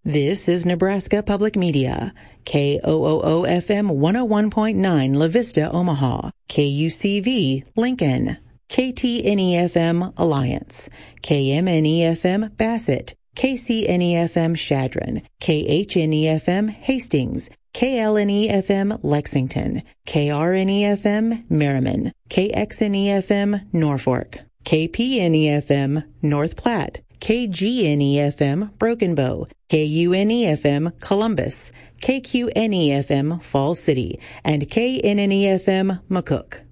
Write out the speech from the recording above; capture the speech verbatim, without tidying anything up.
This is Nebraska Public Media, K O O O F M one oh one point nine La Vista, Omaha, K U C V, Lincoln, K T N E F M, Alliance, K M N E F M, Bassett, K C N E F M, Shadron, K H N E F M, Hastings, K L N E F M, Lexington, K R N E F M, Merriman, K X N E F M, Norfolk, K P N E F M, North Platte, K G N E F M, Broken Bow, K U N E F M, Columbus, K Q N E F M, Falls City, and K N N E F M, McCook.